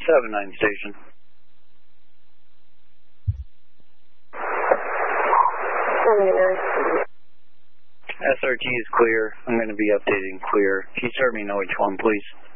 79 station. SRT is clear. I'm going to be updating clear. Can you start me in OH1, please?